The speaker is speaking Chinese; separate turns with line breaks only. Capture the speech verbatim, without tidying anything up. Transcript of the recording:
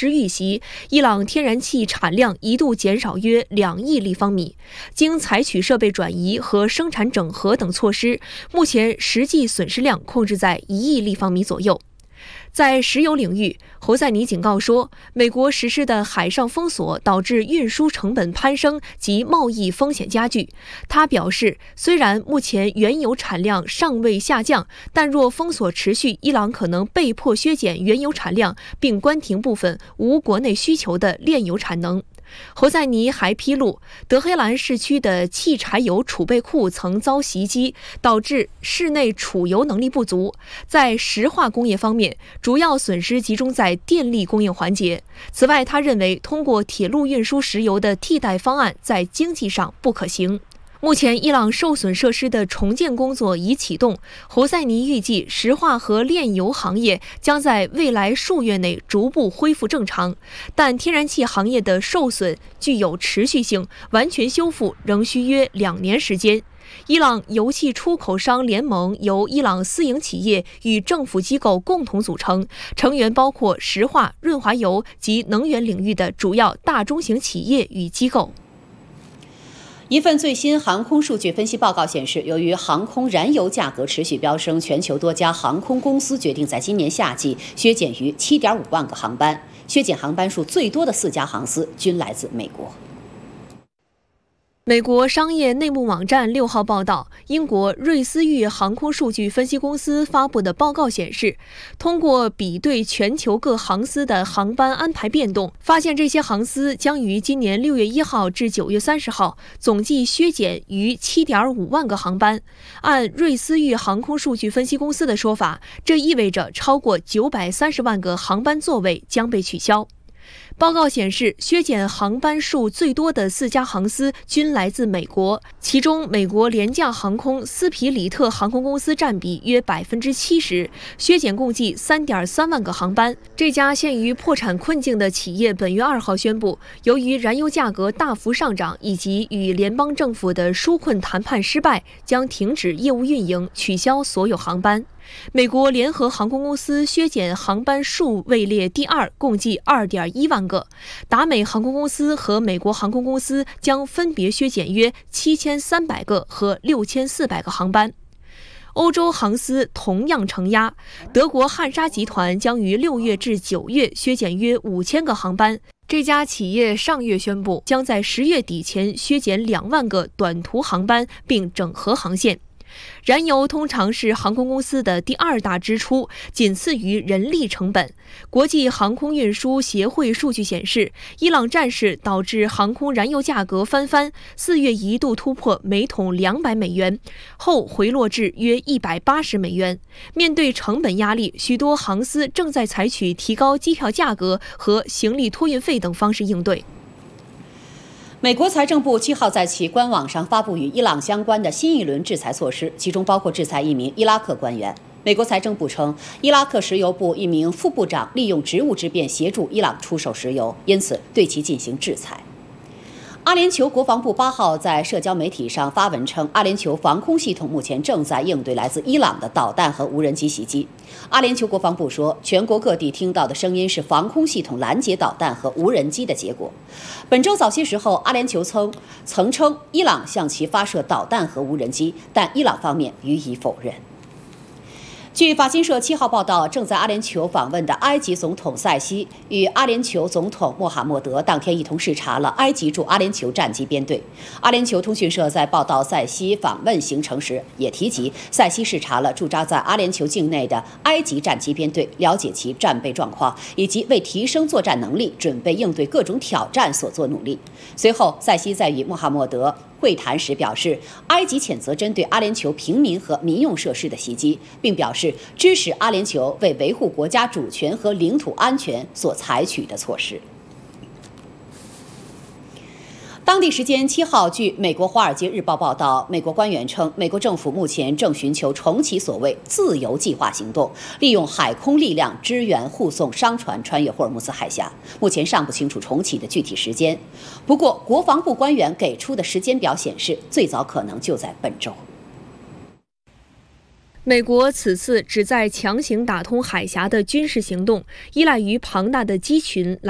失预习，伊朗天然气产量一度减少约两亿立方米。经采取设备转移和生产整合等措施，目前实际损失量控制在一亿立方米左右。在石油领域，侯赛尼警告说，美国实施的海上封锁导致运输成本攀升及贸易风险加剧。他表示，虽然目前原油产量尚未下降，但若封锁持续，伊朗可能被迫削减原油产量，并关停部分无国内需求的炼油产能。侯赛尼还披露，德黑兰市区的汽柴油储备库曾遭袭击，导致市内储油能力不足。在石化工业方面，主要损失集中在电力供应环节。此外，他认为通过铁路运输石油的替代方案在经济上不可行。目前，伊朗受损设施的重建工作已启动。侯赛尼预计，石化和炼油行业将在未来数月内逐步恢复正常，但天然气行业的受损具有持续性，完全修复仍需约两年时间。伊朗油气出口商联盟由伊朗私营企业与政府机构共同组成，成员包括石化、润滑油及能源领域的主要大中型企业与机构。
一份最新航空数据分析报告显示，由于航空燃油价格持续飙升，全球多家航空公司决定在今年夏季削减逾 七点五万个航班。削减航班数最多的四家航司均来自美国。
美国商业内幕网站六号报道，英国瑞思域航空数据分析公司发布的报告显示，通过比对全球各航司的航班安排变动，发现这些航司将于今年六月一号至九月三十号总计削减逾 七点五万个航班。按瑞思域航空数据分析公司的说法，这意味着超过九百三十万个航班座位将被取消。报告显示，削减航班数最多的四家航司均来自美国，其中美国廉价航空斯皮里特航空公司占比约百分之七十，削减共计三点三万个航班。这家陷于破产困境的企业本月二号宣布，由于燃油价格大幅上涨以及与联邦政府的纾困谈判失败，将停止业务运营，取消所有航班。美国联合航空公司削减航班数位列第二，共计 二点一万个。达美航空公司和美国航空公司将分别削减约七千三百个和六千四百个航班。欧洲航司同样承压，德国汉莎集团将于六月至九月削减约五千个航班。这家企业上月宣布，将在十月底前削减两万个短途航班，并整合航线。燃油通常是航空公司的第二大支出，仅次于人力成本。国际航空运输协会数据显示，伊朗战事导致航空燃油价格翻番，四月一度突破每桶两百美元，后回落至约一百八十美元。面对成本压力，许多航司正在采取提高机票价格和行李托运费等方式应对。
美国财政部七号在其官网上发布与伊朗相关的新一轮制裁措施，其中包括制裁一名伊拉克官员。美国财政部称，伊拉克石油部一名副部长利用职务之便协助伊朗出售石油，因此对其进行制裁。阿联酋国防部八号在社交媒体上发文称，阿联酋防空系统目前正在应对来自伊朗的导弹和无人机袭击。阿联酋国防部说，全国各地听到的声音是防空系统拦截导弹和无人机的结果。本周早些时候，阿联酋曾曾称伊朗向其发射导弹和无人机，但伊朗方面予以否认。据法新社七号报道，正在阿联酋访问的埃及总统塞西与阿联酋总统穆罕默德当天一同视察了埃及驻阿联酋战机编队。阿联酋通讯社在报道塞西访问行程时，也提及塞西视察了驻扎在阿联酋境内的埃及战机编队，了解其战备状况，以及为提升作战能力、准备应对各种挑战所做努力。随后，塞西在与穆罕默德会谈时表示，埃及谴责针对阿联酋平民和民用设施的袭击，并表示支持阿联酋为维护国家主权和领土安全所采取的措施。当地时间七号，据美国《华尔街日报》报道，美国官员称，美国政府目前正寻求重启所谓“自由计划”行动，利用海空力量支援护送商船穿越霍尔木兹海峡。目前尚不清楚重启的具体时间，不过国防部官员给出的时间表显示，最早可能就在本周。
美国此次旨在强行打通海峡的军事行动，依赖于庞大的机群来